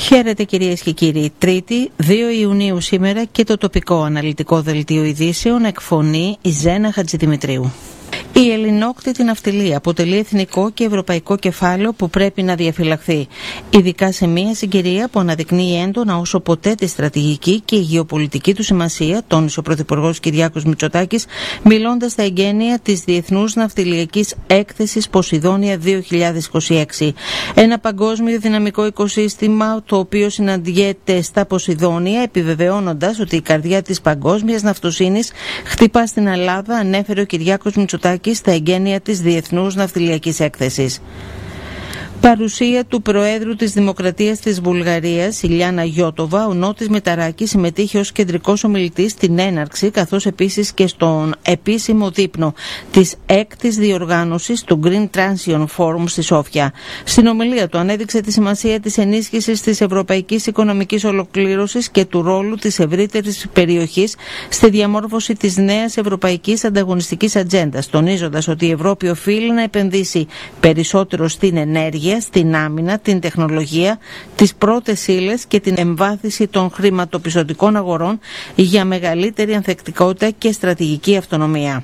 Χαίρετε κυρίες και κύριοι. Τρίτη, 2 Ιουνίου σήμερα και το τοπικό αναλυτικό δελτίο ειδήσεων εκφωνεί η Ζένα Χατζηδημητρίου. Η ελληνόκτητη ναυτιλία αποτελεί εθνικό και ευρωπαϊκό κεφάλαιο που πρέπει να διαφυλαχθεί, ειδικά σε μια συγκυρία που αναδεικνύει έντονα όσο ποτέ τη στρατηγική και η γεωπολιτική του σημασία, τόνισε ο Πρωθυπουργός Κυριάκος Μητσοτάκης, μιλώντας στα εγγένεια της Διεθνούς Ναυτιλιακής Έκθεσης Ποσειδόνια 2026. Ένα παγκόσμιο δυναμικό οικοσύστημα το οποίο συναντιέται στα Ποσειδόνια, επιβεβαιώνοντας ότι η καρδιά της παγκόσμιας ναυτοσύνης χτυπά στην Ελλάδα, ανέφερε ο Κυριάκος Μητσοτάκης στα εγγένεια της Διεθνούς Ναυτιλιακής Έκθεσης. Παρουσία του Προέδρου της Δημοκρατίας της Βουλγαρίας, Ηλιάνα Γιώτοβα, ο Νότης Μεταράκης συμμετείχε ως κεντρικός ομιλητής στην έναρξη, καθώς επίσης και στον επίσημο δείπνο της 6ης διοργάνωσης του Green Transition Forum στη Σόφια. Στην ομιλία του ανέδειξε τη σημασία της ενίσχυσης της ευρωπαϊκής οικονομικής ολοκλήρωσης και του ρόλου της ευρύτερης περιοχής στη διαμόρφωση της νέας ευρωπαϊκής ανταγωνιστικής ατζέντας, τονίζοντας ότι η Ευρώπη οφείλει να επενδύσει περισσότερο στην ενέργεια, στην άμυνα, την τεχνολογία, τις πρώτες ύλες και την εμβάθυνση των χρηματοπιστωτικών αγορών για μεγαλύτερη ανθεκτικότητα και στρατηγική αυτονομία.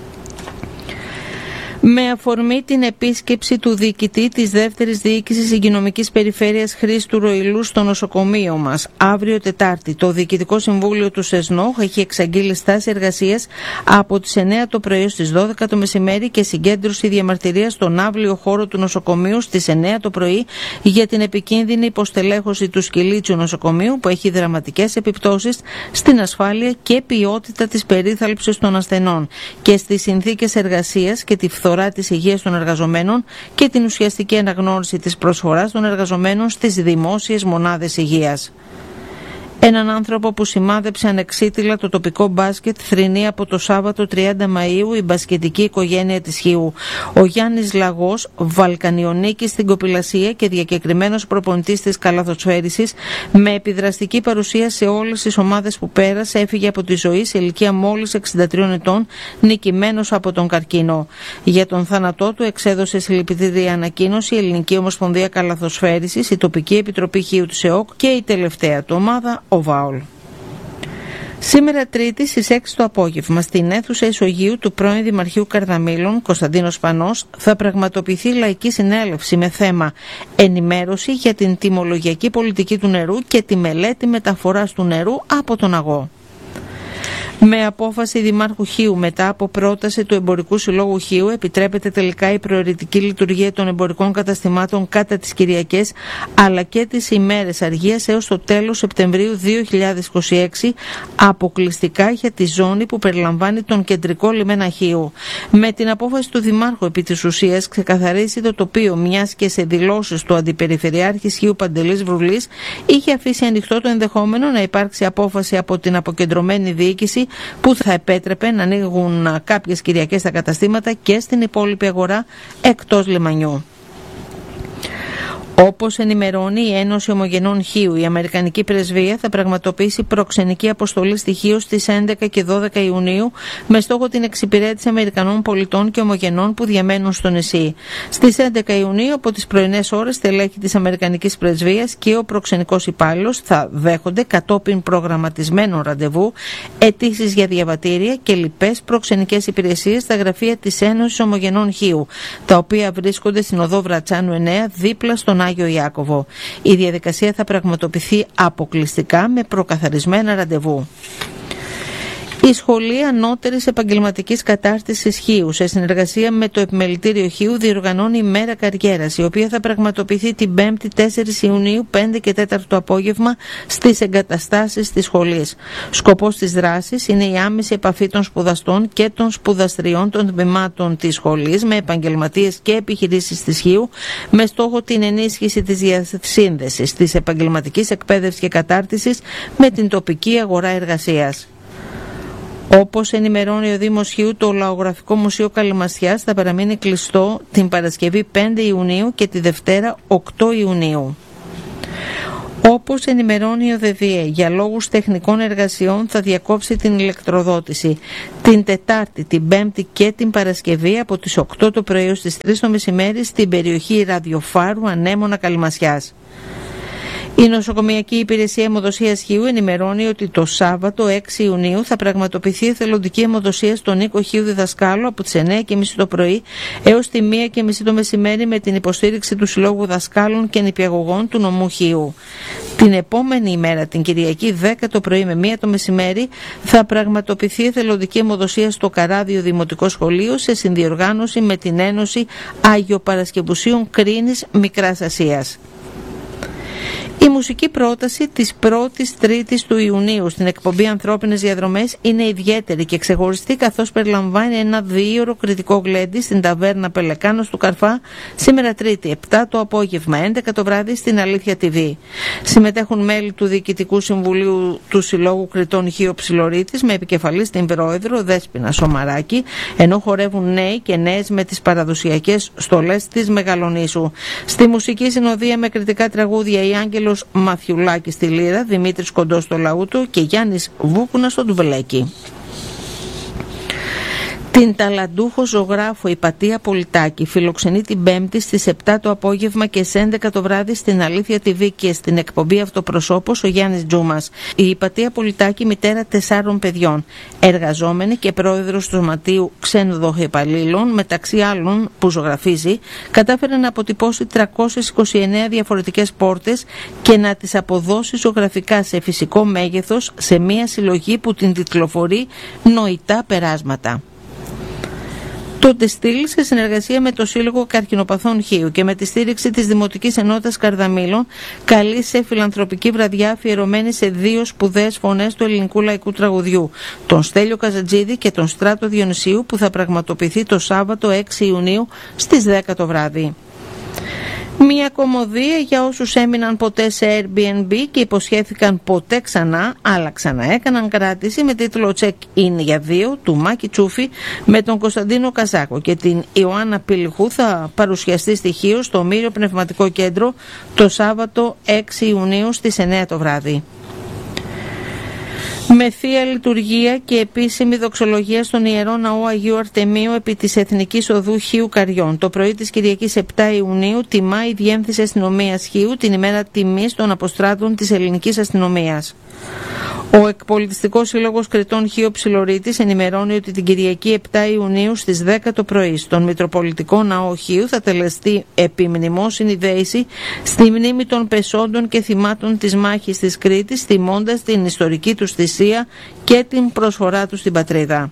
Με αφορμή την επίσκεψη του διοικητή της δεύτερης διοίκησης υγειονομικής περιφέρειας Χρήστου Ροηλού στο νοσοκομείο μας, αύριο Τετάρτη, το Διοικητικό Συμβούλιο του ΣΕΣΝΟΧ έχει εξαγγείλει στάση εργασίας από τις 9 το πρωί ως τις 12 το μεσημέρι και συγκέντρωση διαμαρτυρίας στον αύλιο χώρο του νοσοκομείου στις 9 το πρωί για την επικίνδυνη υποστελέχωση του σκυλίτσιου νοσοκομείου που έχει δραματικές επιπτώσεις στην ασφάλεια και ποιότητα της περίθαλψης των ασθενών και στις συνθήκες εργασίας και τη φθορά της υγείας των εργαζομένων και την ουσιαστική αναγνώριση της προσφοράς των εργαζομένων στις δημόσιες μονάδες υγείας. Έναν άνθρωπο που σημάδεψε ανεξίτηλα το τοπικό μπάσκετ θρηνεί από το Σάββατο 30 Μαΐου η μπασκετική οικογένεια της Χίου. Ο Γιάννης Λαγός, Βαλκανιονίκης στην Κοπηλασία και διακεκριμένος προπονητής της καλαθοσφαίρισης, με επιδραστική παρουσία σε όλες τις ομάδες που πέρασε, έφυγε από τη ζωή σε ηλικία μόλις 63 ετών, νικημένος από τον καρκίνο. Για τον θάνατό του εξέδωσε συλληπιτήρια ανακοίνωση η Ελληνική Ομοσπονδία Καλαθοσφαίρισης, η τοπική επιτροπή Χίου της ΕΟΚ και η τελευταία του ομάδα, ο ΒΑΟΛ. Σήμερα Τρίτη στις 6 το απόγευμα στην αίθουσα Ισογείου του πρώην Δημαρχείου Καρδαμήλων, Κωνσταντίνος Πανός, θα πραγματοποιηθεί λαϊκή συνέλευση με θέμα ενημέρωση για την τιμολογιακή πολιτική του νερού και τη μελέτη μεταφοράς του νερού από τον αγώ. Με απόφαση Δημάρχου Χίου μετά από πρόταση του Εμπορικού Συλλόγου Χίου επιτρέπεται τελικά η προαιρετική λειτουργία των εμπορικών καταστημάτων κατά τις Κυριακές αλλά και τις ημέρες αργίας έως το τέλος Σεπτεμβρίου 2026 αποκλειστικά για τη ζώνη που περιλαμβάνει τον κεντρικό λιμένα Χίου. Με την απόφαση του Δημάρχου επί της ουσίας ξεκαθαρίσει το τοπίο, μιας και σε δηλώσεις του Αντιπεριφερειάρχης Χίου Παντελής Βρουλής είχε αφήσει ανοιχτό το ενδεχόμενο να υπάρξει απόφαση από την αποκεντρωμένη διοίκηση που θα επέτρεπε να ανοίγουν κάποιες Κυριακές τα καταστήματα και στην υπόλοιπη αγορά εκτός λιμανιού. Όπως ενημερώνει η Ένωση Ομογενών Χίου, η Αμερικανική Πρεσβεία θα πραγματοποιήσει προξενική αποστολή στη Χίο στις 11 και 12 Ιουνίου με στόχο την εξυπηρέτηση Αμερικανών πολιτών και ομογενών που διαμένουν στο νησί. Στις 11 Ιουνίου από τις πρωινές ώρες τελέχη της Αμερικανικής Πρεσβείας και ο προξενικός υπάλληλος θα δέχονται κατόπιν προγραμματισμένων ραντεβού αιτήσεις για διαβατήρια και λοιπές προξενικές υπηρεσίες στα γραφεία της Ένωσης Ομογενών Χίου, τα οποία βρίσκονται στην οδό Βρατσάνου 9 δίπλα στον Άγιο Ιάκωβο. Η διαδικασία θα πραγματοποιηθεί αποκλειστικά με προκαθαρισμένα ραντεβού. Η Σχολή Ανώτερης Επαγγελματικής Κατάρτισης Χίου, σε συνεργασία με το Επιμελητήριο Χίου, διοργανώνει ημέρα καριέρας, η οποία θα πραγματοποιηθεί την 5η 4 Ιουνίου 5 και 4 το απόγευμα στις εγκαταστάσεις της σχολής. Σκοπός της δράσης είναι η άμεση επαφή των σπουδαστών και των σπουδαστριών των τμήματων της σχολής με επαγγελματίες και επιχειρήσεις της Χίου, με στόχο την ενίσχυση της διασύνδεσης της επαγγελματικής εκπαίδευσης και κατάρτισης με την τοπική αγορά εργασίας. Όπως ενημερώνει ο Δήμος Χίου, το Λαογραφικό Μουσείο Καλυμαστιάς θα παραμείνει κλειστό την Παρασκευή 5 Ιουνίου και τη Δευτέρα 8 Ιουνίου. Όπως ενημερώνει ο ΔΔΕ, για λόγους τεχνικών εργασιών θα διακόψει την ηλεκτροδότηση την Τετάρτη, την Πέμπτη και την Παρασκευή από τις 8 το πρωί ως τις 3 το μεσημέρι στην περιοχή Ραδιοφάρου Ανέμωνα Καλυμασιάς. Η Νοσοκομιακή Υπηρεσία Αιμοδοσίας Χείου ενημερώνει ότι το Σάββατο 6 Ιουνίου θα πραγματοποιηθεί εθελοντική αιμοδοσία στον οίκο Χείου Διδασκάλου από τις 9:30 το πρωί έως τη 1:30 το μεσημέρι με την υποστήριξη του Συλλόγου Δασκάλων και Νηπιαγωγών του νομού Χείου. Την επόμενη ημέρα, την Κυριακή 10 το πρωί με 1 το μεσημέρι, θα πραγματοποιηθεί εθελοντική αιμοδοσία στο Καράδιο Δημοτικό Σχολείο σε συνδιοργάνωση με την Ένωση Αγιοπαρασκευουσίων Κρίνης Μικράς Ασίας. Η μουσική πρόταση της 1ης-3ης του Ιουνίου στην εκπομπή Ανθρώπινες Διαδρομές είναι ιδιαίτερη και ξεχωριστή, καθώς περιλαμβάνει ένα 2ωρο κριτικό γλέντι στην ταβέρνα Πελεκάνος του Καρφά σήμερα Τρίτη 7 το απόγευμα, 11 το βράδυ στην Αλήθεια TV. Συμμετέχουν μέλη του Διοικητικού Συμβουλίου του Συλλόγου Κριτών Χίου Ψιλορίτης με επικεφαλής την πρόεδρο Δέσποινα Σομαράκη, ενώ χορεύουν νέοι και νέες με τις παραδοσιακές στολές της Μεγαλονήσου. Στη μουσική συνοδεία με κριτικά τραγούδια η Άγγελος Μαθιουλάκη στη λύρα, Δημήτρης Κοντός στο λαούτο και Γιάννης Βούκουνα στο ντουβελέκι. Την ταλαντούχο ζωγράφο Υπατία Πολιτάκη φιλοξενεί την Πέμπτη στις 7 το απόγευμα και στις 11 το βράδυ στην Αλήθεια TV και στην εκπομπή Αυτοπροσώπος ο Γιάννης Τζούμας. Η Υπατία Πολιτάκη, μητέρα 4 παιδιών, εργαζόμενη και πρόεδρος του Σωματείου Ξένοδοχων Υπαλλήλων, μεταξύ άλλων που ζωγραφίζει, κατάφερε να αποτυπώσει 329 διαφορετικές πόρτες και να τις αποδώσει ζωγραφικά σε φυσικό μέγεθος σε μια συλλογή που την τιτλοφορεί Νοητά Περάσματα. Το Τεστήλ, σε συνεργασία με το Σύλλογο Καρκινοπαθών Χείου και με τη στήριξη της Δημοτικής Ενότητας Καρδαμήλων, καλεί σε φιλανθρωπική βραδιά αφιερωμένη σε 2 σπουδαίες φωνές του ελληνικού λαϊκού τραγουδιού, τον Στέλιο Καζατζίδη και τον Στράτο Διονυσίου, που θα πραγματοποιηθεί το Σάββατο 6 Ιουνίου στις 10 το βράδυ. Μια κωμωδία για όσους έμειναν ποτέ σε Airbnb και υποσχέθηκαν ποτέ ξανά, αλλά ξαναέκαναν κράτηση, με τίτλο Check-in για 2 του Μάκη Τσούφη με τον Κωνσταντίνο Καζάκο και την Ιωάννα Πυλιχού, θα παρουσιαστεί στη Χίο στο Μύριο Πνευματικό Κέντρο το Σάββατο 6 Ιουνίου στις 9 το βράδυ. Με θεία λειτουργία και επίσημη δοξολογία στον Ιερό Ναό Αγίου Αρτεμίου επί της Εθνικής Οδού Χίου Καριών, το πρωί της Κυριακής 7 Ιουνίου τιμά η Διεύθυνση Αστυνομίας Χίου την ημέρα τιμής των αποστράτων της ελληνικής αστυνομίας. Ο Εκπολιτιστικός Σύλλογος Κριτών Χίου Ψιλορίτης ενημερώνει ότι την Κυριακή 7 Ιουνίου στις 10 το πρωί στον Μητροπολιτικό Ναό Χίου θα τελεστεί επιμνημόσυνη δέηση στη μνήμη των πεσόντων και θυμάτων της μάχης της Κρήτης, τιμώντας την ιστορική τους θυσία και την προσφορά τους στην πατρίδα.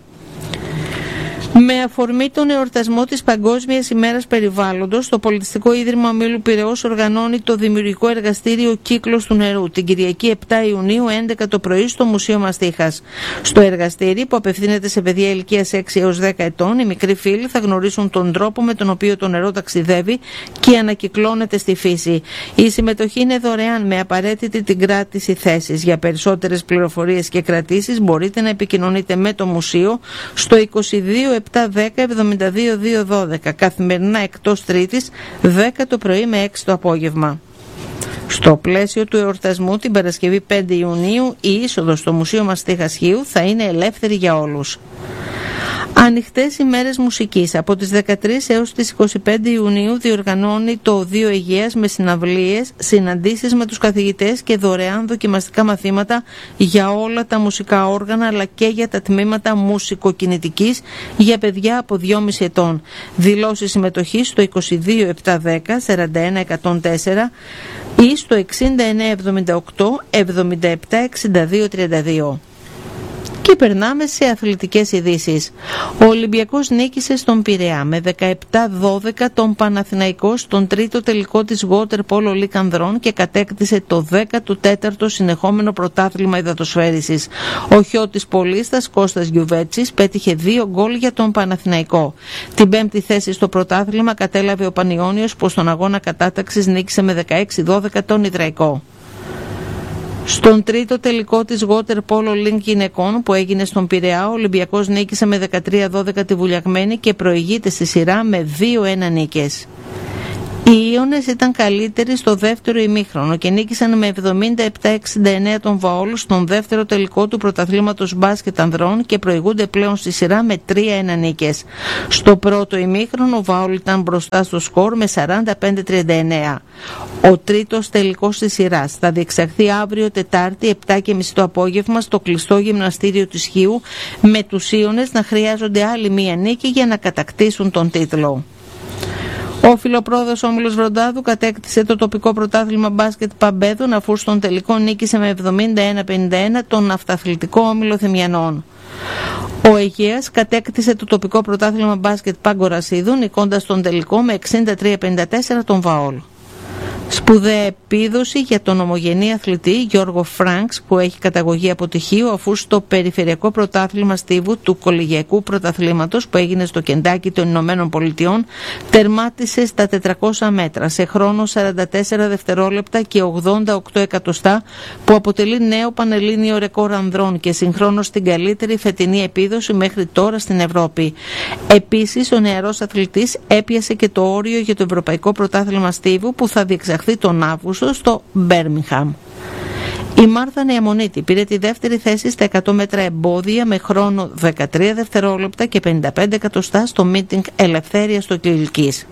Με αφορμή τον εορτασμό της Παγκόσμιας ημέρας περιβάλλοντος, το Πολιτιστικό Ίδρυμα Ομίλου Πειραιώς οργανώνει το δημιουργικό εργαστήριο Κύκλος του Νερού την Κυριακή 7 Ιουνίου 11 το πρωί στο Μουσείο Μαστίχας. Στο εργαστήρι, που απευθύνεται σε παιδιά ηλικίας 6 έως 10 ετών, οι μικροί φίλοι θα γνωρίσουν τον τρόπο με τον οποίο το νερό ταξιδεύει και ανακυκλώνεται στη φύση. Η συμμετοχή είναι δωρεάν με απαραίτητη την κράτηση θέσης. Για περισσότερες πληροφορίες και κρατήσεις μπορείτε να επικοινωνείτε με το Μουσείο στο 22 710-72-212, καθημερινά εκτός Τρίτης, 10 το πρωί με 6 το απόγευμα. Στο πλαίσιο του εορτασμού την Παρασκευή 5 Ιουνίου η είσοδος στο Μουσείο Μαστίχας Χίου θα είναι ελεύθερη για όλους. Ανοιχτές ημέρες μουσικής. Από τις 13 έως τις 25 Ιουνίου διοργανώνει το Οδείο Υγείας με συναυλίες, συναντήσεις με τους καθηγητές και δωρεάν δοκιμαστικά μαθήματα για όλα τα μουσικά όργανα, αλλά και για τα τμήματα μουσικοκινητικής για παιδιά από 2,5 ετών. Δηλώσεις συμμετοχής στο 22 710 41 104 ή στο 69 78 77 62 32. Και περνάμε σε αθλητικές ειδήσεις. Ο Ολυμπιακός νίκησε στον Πειραιά με 17-12 τον Παναθηναϊκό στον τρίτο τελικό της Water Polo League Ανδρών και κατέκτησε το 14ο συνεχόμενο πρωτάθλημα υδατοσφαίρισης. Ο Χιώτης Πολίστας Κώστας Γιουβέτσης πέτυχε 2 γκολ για τον Παναθηναϊκό. Την 5η θέση στο πρωτάθλημα κατέλαβε ο Πανιώνιος, που στον αγώνα κατάταξης νίκησε με 16-12 τον Ιδραϊκό. Στον τρίτο τελικό της Water Polo League γυναικών που έγινε στον Πειραιά, ο Ολυμπιακός νίκησε με 13-12 τη Βουλιαγμένη και προηγείται στη σειρά με 2-1 νίκες. Οι Ιόνες ήταν καλύτεροι στο δεύτερο ημίχρονο και νίκησαν με 77-69 τον Βαόλ στον δεύτερο τελικό του πρωταθλήματος μπάσκετ ανδρών και προηγούνται πλέον στη σειρά με 3-1 νίκες. Στο πρώτο ημίχρονο ο Βαόλ ήταν μπροστά στο σκορ με 45-39. Ο τρίτος τελικός της σειράς θα διεξαχθεί αύριο Τετάρτη 7:30 το απόγευμα στο κλειστό γυμναστήριο της Χίου, με τους Ιόνες να χρειάζονται άλλη μία νίκη για να κατακτήσουν τον τίτλο. Ο φιλοπρόδος Όμιλος Βροντάδου κατέκτησε το τοπικό πρωτάθλημα μπάσκετ Παμπέδων, αφού στον τελικό νίκησε με 71-51 τον ναυταθλητικό Όμιλο Θημιανών. Ο Αιγαίας κατέκτησε το τοπικό πρωτάθλημα μπάσκετ Πάγκο Ρασίδων, νικώντας στον τελικό με 63-54 τον Βαόλ. Σπουδαία επίδοση για τον ομογενή αθλητή Γιώργο Φρανκς, που έχει καταγωγή από Τυχείο, αφού στο περιφερειακό πρωτάθλημα στίβου του κολεγιακού πρωταθλήματος που έγινε στο Κεντάκι των Ηνωμένων Πολιτειών τερμάτισε στα 400 μέτρα σε χρόνο 44 δευτερόλεπτα και 88 εκατοστά, που αποτελεί νέο πανελλήνιο ρεκόρ ανδρών και συγχρόνως την καλύτερη φετινή επίδοση μέχρι τώρα στην Ευρώπη. Επίσης, ο νεαρός αθλητής έπιασε και το όριο για το Ευρωπαϊκό Πρωτάθλημα Στίβου που θα διεξαχθεί τον Αύγουστο στο Μπέρμιγχαμ. Η Μάρθα Νεαμονίτη πήρε τη δεύτερη θέση στα 100 μέτρα εμπόδια με χρόνο 13 δευτερόλεπτα και 55 εκατοστά στο μίτινγκ Ελευθέρειας στο Κιλκής.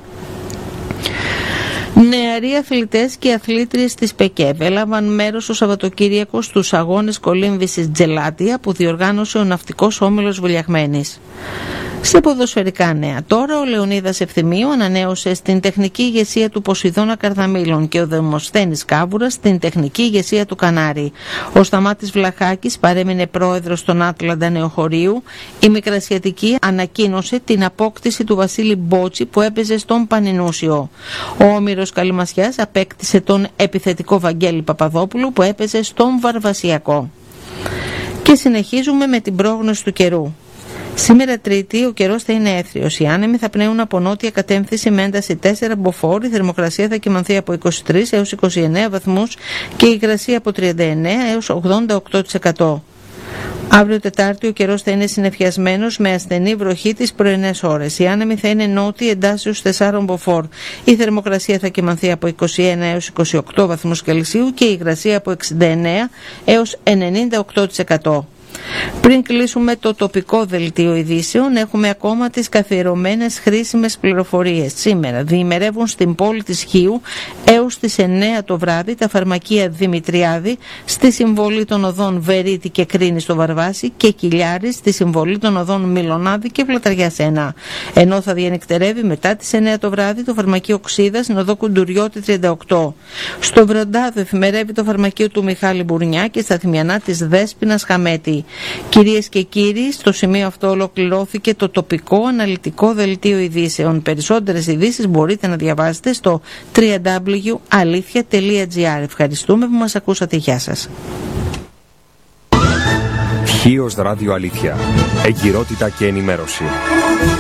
Νεαροί αθλητές και αθλήτριες της ΠΕΚΕΒ έλαβαν μέρος το Σαββατοκύριακο στους αγώνες κολύμβησης Τζελάτια που διοργάνωσε ο Ναυτικός Όμιλος Βουλιαγμένης. Σε ποδοσφαιρικά νέα τώρα, ο Λεωνίδας Ευθυμίου ανανέωσε στην τεχνική ηγεσία του Ποσειδώνα Καρδαμήλων και ο Δημοσθένης Κάβουρας στην τεχνική ηγεσία του Κανάρη. Ο Σταμάτης Βλαχάκης παρέμεινε πρόεδρος των Άτλαντα Νεοχωρίου. Η Μικρασιατική ανακοίνωσε την απόκτηση του Βασίλη Μπότσι που έπαιζε στον Πανινούσιο. Ο Όμηρος Καλημασιάς απέκτησε τον επιθετικό Βαγγέλη Παπαδόπουλου που έπαιζε στον Βαρβασιακό. Και συνεχίζουμε με την πρόγνωση του καιρού. Σήμερα Τρίτη ο καιρός θα είναι έθριος. Οι άνεμοι θα πνέουν από νότια κατεύθυνση με ένταση 4 μποφόρ. Η θερμοκρασία θα κυμανθεί από 23 έως 29 βαθμούς και η υγρασία από 39 έως 88%. Αύριο Τετάρτη ο καιρός θα είναι συννεφιασμένος με ασθενή βροχή τις πρωινές ώρες. Οι άνεμοι θα είναι νότιοι εντάσσεως 4 μποφόρ. Η θερμοκρασία θα κυμανθεί από 21 έως 28 βαθμούς Κελσίου και η υγρασία από 69 έως 98%. Πριν κλείσουμε το τοπικό δελτίο ειδήσεων, έχουμε ακόμα τις καθιερωμένες χρήσιμες πληροφορίες. Σήμερα διημερεύουν στην πόλη της Χίου έως τις 9 το βράδυ τα φαρμακεία Δημητριάδη στη συμβολή των οδών Βερίτη και Κρίνη στο Βαρβάσι και Κιλιάρη στη συμβολή των οδών Μιλονάδη και Βλαταριάς 1. Ενώ θα διανυκτερεύει μετά τις 9 το βράδυ το φαρμακείο Ξίδα στην οδό Κουντουριώτη 38. Στο Βροντάδο εφημερεύει το φαρμακείο του Μιχάλη Μπουρνιά και στα Θημιανά της Δέσποινας Χαμέτη. Κυρίες και κύριοι, στο σημείο αυτό ολοκληρώθηκε το τοπικό αναλυτικό δελτίο ειδήσεων. Περισσότερες ειδήσεις μπορείτε να διαβάσετε στο www.alithia.gr. Ευχαριστούμε που μας ακούσατε. Γεια σας. Χίος Ράδιο Αλήθεια. Εγκυρότητα και ενημέρωση.